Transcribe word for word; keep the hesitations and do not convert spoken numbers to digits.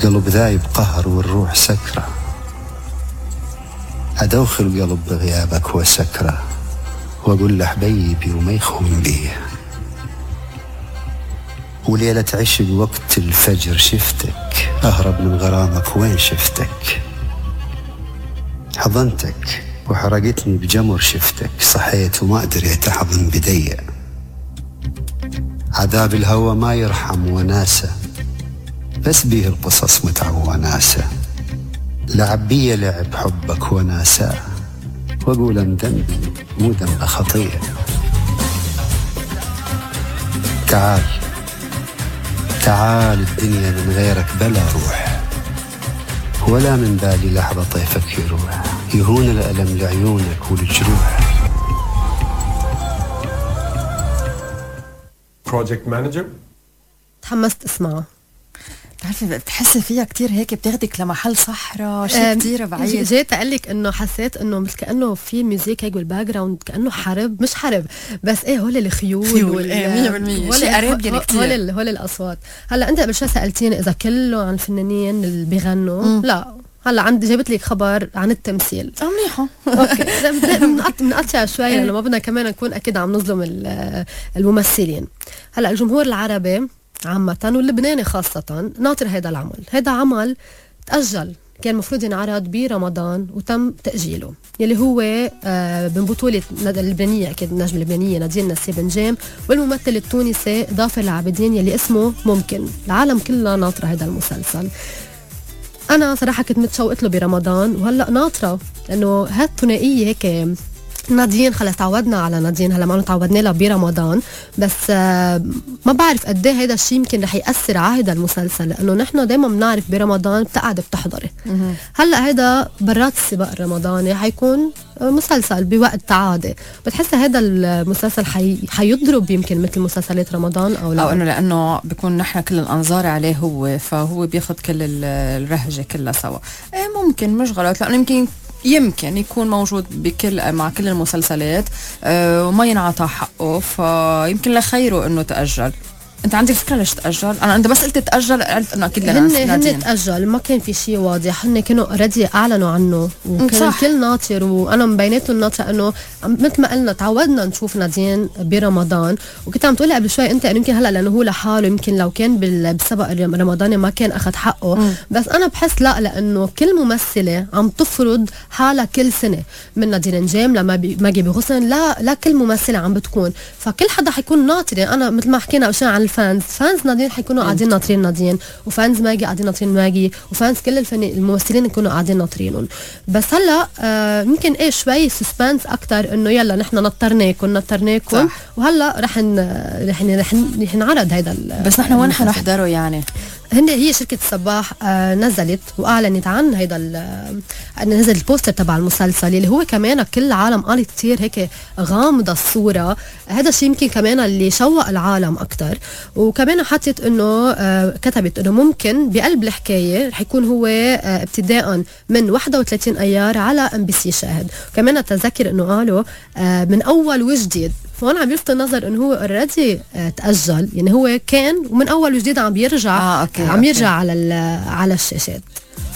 القلب ذايب قهر والروح سكرة، أدوخ القلب بغيابك وسكرة، وأقول له حبيبي وما يخون بيه. وليلة عشق وقت الفجر شفتك، أهرب من غرامك وين شفتك، حضنتك وحرقتني بجمر شفتك، صحيت وما دريت أحضن بدي. عذاب الهوى ما يرحم وناسه، بس بيه القصص متعوى ناسه. لعب بي لعب حبك وناسه، واقول اندم مو ذنب خطيه. تعال تعال الدنيا من غيرك بلا روح، ولا من بالي لحظة طيفك يروح، يهون الألم لعيونك والجروح. Project Manager. تحمست اسمعه. بتعرفي بتحسي فيها كتير هيك بتاخدك لمحل صحراء شيء كتير بعيد. جيت اقلك انه حسيت انه مثل كانه في ميوزيك هيك بالباك جراوند، كانه حرب، مش حرب بس ايه هول الخيول وال مية بالمية شيء قريب يعني كتير. هول هول الاصوات. هلا انت قبل شوي سالتيني اذا كله عن الفنانين اللي بيغنوا. مم. لا هلا عندي جابت لك خبر عن التمثيل. منيحه. اوكي بنقطع شوي لانه ما بدنا كمان نكون اكيد عم نظلم الممثلين. هلا الجمهور العربي عامة واللبناني خاصة ناطر هيدا العمل. هيدا عمل تأجل، كان المفروض ينعرض برمضان وتم تأجيله، يلي هو آه من بطولة اللبنانية أكيد النجمة اللبنانية نادين نسيبنجام والممثل التونسي ظافر العابدين يلي اسمه ممكن. العالم كلها ناطرة هيدا المسلسل. أنا صراحة كنت متشوقت له برمضان وهلأ ناطرة لأنه هالثنائية هيك. نادين خلص تعودنا على نادين، هلا ما تعودنا لها برمضان، بس آه ما بعرف قد ايه هيدا الشيء يمكن رح ياثر على هيدا المسلسل، لانه نحن دائما بنعرف برمضان بتقعد بتحضري. هلا هيدا برات السباق الرمضاني حيكون مسلسل بوقت عادي، بتحس هيدا المسلسل حي... حيضرب يمكن مثل مسلسلات رمضان او لا؟ او انه لانه بيكون نحن كل الانظار عليه هو، فهو بياخذ كل الرهجه كلها سوا. ايه ممكن مش غلط، لانه يمكن يمكن يكون موجود بكل مع كل المسلسلات أه وما ينعطى حقه، فيمكن لخيره انه تأجل. انت عندك فكره ليش تأجل؟ انا انت بس قلت تأجل قلت انه اكيد لناس هن هن تأجل، ما كان في شيء واضح، هن كانوا اوريدي اعلنوا عنه وكان الكل ناطر، وانا من بيناتهم ناطره انه مثل ما قلنا تعودنا نشوف نادين برمضان. وكنت عم تقولي قبل شوي انت انه يمكن هلا لانه هو لحاله يمكن لو كان بالسبق الرمضاني ما كان اخذ حقه. م. بس انا بحس لا، لانه كل ممثله عم تفرض حالها كل سنه، من نادين نجام لما ماجي بغصن لا لا كل ممثله عم بتكون، فكل حدا حيكون ناطر. انا مثل ما حكينا قبل عن الفانز، فانز نادين حيكونوا قاعدين ناطرين نادين، وفانز ماجي قاعدين ناطرين ماجي، وفانز كل الفنانين الممثلين يكونوا قاعدين ناطرينهم. بس هلا آه يمكن ايه شوي سسبانس اكثر انه يلا نحن نطرناكم نطرناكم وهلا رح رح رح نعرض هيدا. بس نحن وين حنحضره يعني؟ هن هي شركة الصباح آه نزلت وأعلنت عن هيدا نزل البوستر تبع المسلسل اللي هو كمان كل العالم قال كتير هيك غامضة الصورة. هذا الشيء يمكن كمان اللي شوق العالم أكتر. وكمان حطت إنه آه كتبت إنه ممكن بقلب الحكاية رح يكون هو آه ابتداء من واحد وثلاثين أيار على ام بي سي شاهد. وكمان أتذكر إنه قالوا آه من أول وجديد، فهون عم يلفت النظر انه هو اوريدي تأجل، يعني هو كان ومن اول وجديد عم بيرجع. آه، أوكي، عم أوكي. يرجع على على الشاشات.